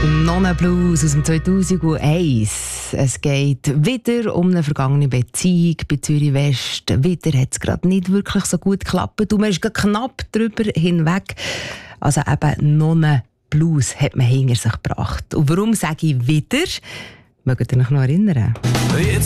Nonna Blues aus dem 2001. Es geht wieder um eine vergangene Beziehung bei Zürich West. Wieder hat es gerade nicht wirklich so gut geklappt. Und man ist knapp drüber hinweg. Also eben Nonna Blues hat man hinter sich gebracht. Und warum sage ich wieder? Mögt ihr euch noch erinnern?